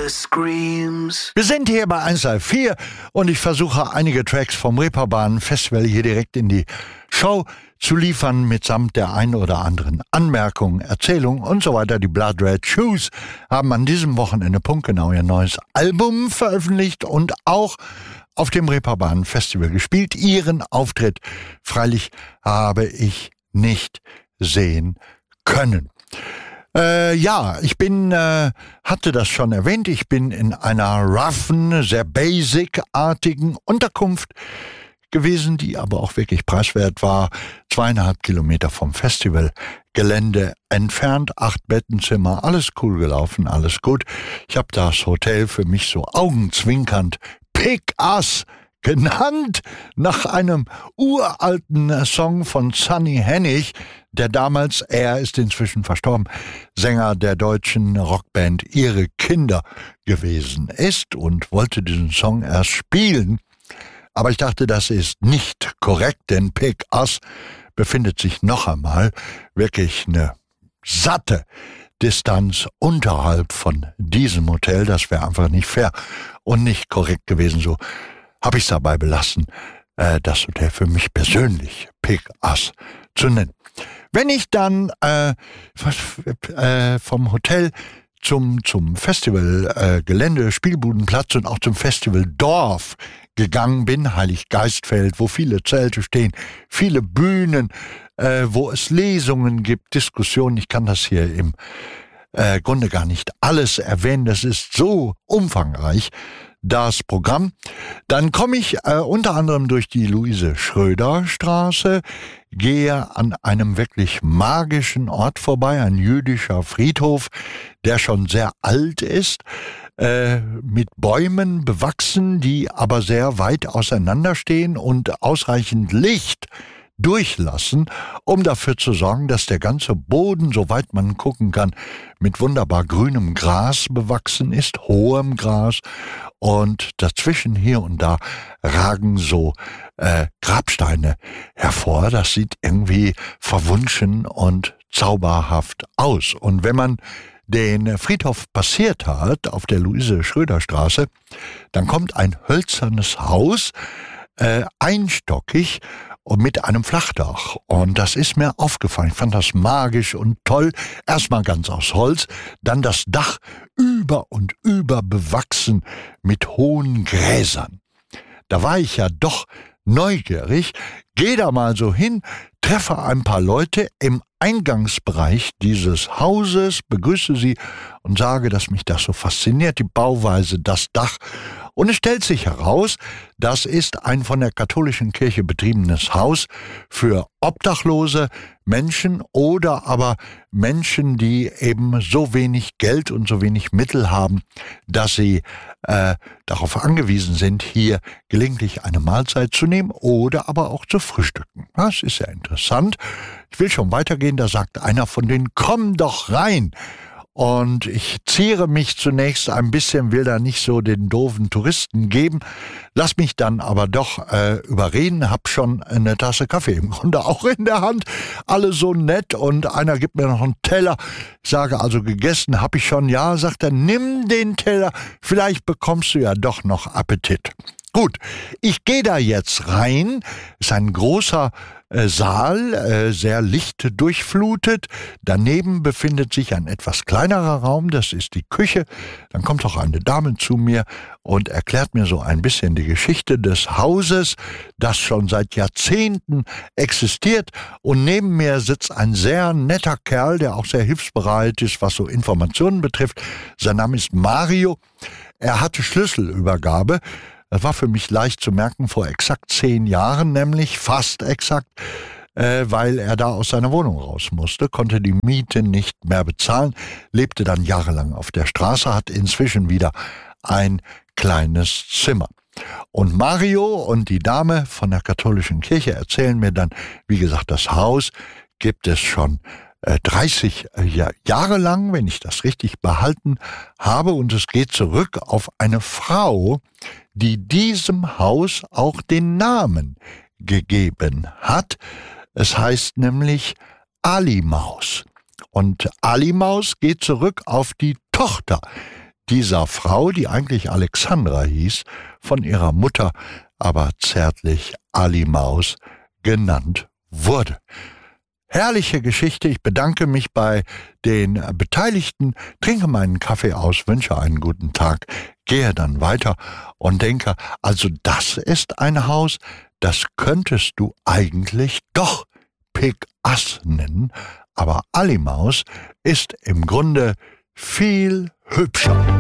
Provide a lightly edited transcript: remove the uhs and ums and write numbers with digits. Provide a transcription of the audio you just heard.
screams. Wir sind hier bei 1 und ich versuche einige Tracks vom Reeperbahn Festival hier direkt in die Show zu liefern, mitsamt der ein oder anderen Anmerkung, Erzählung und so weiter. Die Blood Red Shoes haben an diesem Wochenende punktgenau ihr neues Album veröffentlicht und auch auf dem Reeperbahn Festival gespielt. Ihren Auftritt freilich habe ich nicht sehen können. Ich hatte das schon erwähnt, ich bin in einer roughen, sehr basic-artigen Unterkunft gewesen, die aber auch wirklich preiswert war. 2,5 Kilometer vom Festivalgelände entfernt, 8 Bettenzimmer, alles cool gelaufen, alles gut. Ich habe das Hotel für mich so augenzwinkernd Pick Us genannt, nach einem uralten Song von Sonny Hennig, der damals, er ist inzwischen verstorben, Sänger der deutschen Rockband Ihre Kinder gewesen ist und wollte diesen Song erst spielen. Aber ich dachte, das ist nicht korrekt, denn Pick Us befindet sich noch einmal wirklich eine satte Distanz unterhalb von diesem Hotel. Das wäre einfach nicht fair und nicht korrekt gewesen. So habe ich es dabei belassen, das Hotel für mich persönlich Pick Us zu nennen. Wenn ich dann vom Hotel zum Festivalgelände, Spielbudenplatz und auch zum Festivaldorf gegangen bin, Heiliggeistfeld, wo viele Zelte stehen, viele Bühnen, wo es Lesungen gibt, Diskussionen. Ich kann das hier im Grunde gar nicht alles erwähnen. Das ist so umfangreich, das Programm. Dann komme ich unter anderem durch die Luise-Schröder-Straße, gehe an einem wirklich magischen Ort vorbei, ein jüdischer Friedhof, der schon sehr alt ist, mit Bäumen bewachsen, die aber sehr weit auseinanderstehen und ausreichend Licht durchlassen, um dafür zu sorgen, dass der ganze Boden, soweit man gucken kann, mit wunderbar grünem Gras bewachsen ist, hohem Gras, und dazwischen hier und da ragen so Grabsteine hervor. Das sieht irgendwie verwunschen und zauberhaft aus. Und wenn man den Friedhof passiert hat auf der Luise-Schröder-Straße, dann kommt ein hölzernes Haus, einstockig und mit einem Flachdach. Und das ist mir aufgefallen. Ich fand das magisch und toll. Erstmal ganz aus Holz, dann das Dach über und über bewachsen mit hohen Gräsern. Da war ich ja doch neugierig, gehe da mal so hin, treffe ein paar Leute im Eingangsbereich dieses Hauses, begrüße sie und sage, dass mich das so fasziniert, die Bauweise, das Dach. Und es stellt sich heraus, das ist ein von der katholischen Kirche betriebenes Haus für obdachlose Menschen oder aber Menschen, die eben so wenig Geld und so wenig Mittel haben, dass sie darauf angewiesen sind, hier gelegentlich eine Mahlzeit zu nehmen oder aber auch zu frühstücken. Das ist ja interessant. Ich will schon weitergehen, da sagt einer von denen, komm doch rein. Und ich ziere mich zunächst ein bisschen, will da nicht so den doofen Touristen geben, lass mich dann aber doch überreden, hab schon eine Tasse Kaffee im Grunde auch in der Hand, alle so nett und einer gibt mir noch einen Teller, ich sage also gegessen hab ich schon, ja, sagt er, nimm den Teller, vielleicht bekommst du ja doch noch Appetit. Gut, ich gehe da jetzt rein, ist ein großer Saal, sehr lichtdurchflutet. Daneben befindet sich ein etwas kleinerer Raum, das ist die Küche. Dann kommt auch eine Dame zu mir und erklärt mir so ein bisschen die Geschichte des Hauses, das schon seit Jahrzehnten existiert. Und neben mir sitzt ein sehr netter Kerl, der auch sehr hilfsbereit ist, was so Informationen betrifft. Sein Name ist Mario. Er hatte Schlüsselübergabe. Das war für mich leicht zu merken, vor exakt 10 Jahren, nämlich fast exakt, weil er da aus seiner Wohnung raus musste, konnte die Miete nicht mehr bezahlen, lebte dann jahrelang auf der Straße, hat inzwischen wieder ein kleines Zimmer. Und Mario und die Dame von der katholischen Kirche erzählen mir dann, wie gesagt, das Haus gibt es schon 30 Jahre lang, wenn ich das richtig behalten habe, und es geht zurück auf eine Frau, die diesem Haus auch den Namen gegeben hat. Es heißt nämlich Ali Maus. Und Ali Maus geht zurück auf die Tochter dieser Frau, die eigentlich Alexandra hieß, von ihrer Mutter aber zärtlich Ali Maus genannt wurde. Herrliche Geschichte. Ich bedanke mich bei den Beteiligten, trinke meinen Kaffee aus, wünsche einen guten Tag, gehe dann weiter und denke, also das ist ein Haus, das könntest du eigentlich doch Pik Ass nennen, aber Ali Maus ist im Grunde viel hübscher.